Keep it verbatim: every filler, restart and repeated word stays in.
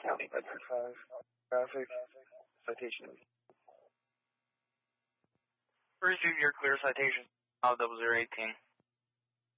County, Bedford five. Traffic. Citation. Receive your clear citation. Uh, double zero eighteen.